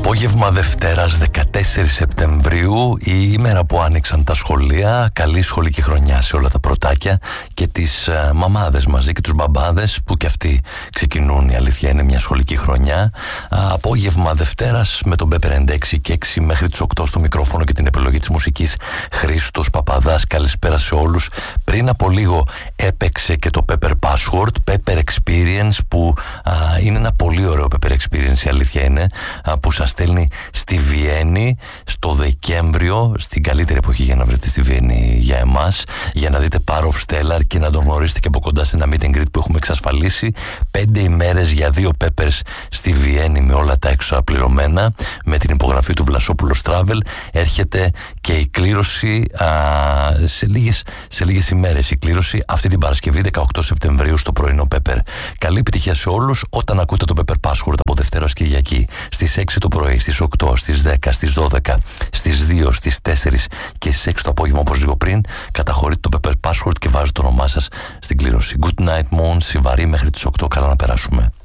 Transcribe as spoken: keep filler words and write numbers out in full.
Απόγευμα Δευτέρας δεκατέσσερις Σεπτεμβρίου, η ημέρα που άνοιξαν τα σχολεία. Καλή σχολική χρονιά σε όλα τα πρωτάκια και τις uh, μαμάδες μαζί και τους μπαμπάδες που και αυτοί ξεκινούν. Η αλήθεια είναι μια σχολική χρονιά. uh, Απόγευμα Δευτέρας με τον Pepper ενενήντα έξι και έξι μέχρι τις οκτώ στο μικρόφωνο και την επιλογή της μουσικής Χρήστος Παπαδάς. Καλησπέρα σε όλους. Πριν από λίγο έπαιξε και το Pepper Password, Pepper Experience, που uh, είναι ένα πολύ ωραίο Pepper Experience, η αλήθεια είναι, uh, που σας στέλνει στη Βιέννη στο Δεκέμβριο, στην καλύτερη εποχή για να βρείτε στη Βιέννη για εμάς, για να δείτε Power of Stellar και να τον γνωρίσετε και από κοντά σε ένα meet and greet που έχουμε εξασφαλίσει. Πέντε ημέρες για δύο Peppers στη Βιέννη με όλα τα έξοδα πληρωμένα, με την υπογραφή του Βλασόπουλος Travel. Έρχεται και η κλήρωση α, σε, λίγες, σε λίγες ημέρες. Η κλήρωση αυτή την Παρασκευή δεκαοκτώ Σεπτεμβρίου στο πρωινό Pepper. Καλή επιτυχία σε όλους όταν ακούτε το Pepper Password από Δευτέρα ως Κυριακή στις έξι το πρωί, στις οκτώ, στις δέκα, στις δώδεκα, στις δύο, στις τέσσερις και στις έξι το απόγευμα, όπως λίγο πριν. Καταχωρείτε το Pepper Password και βάζετε το όνομά σας στην κλήρωση. Good night, Moon, Σιβαρή μέχρι τις οκτώ. Καλά να περάσουμε.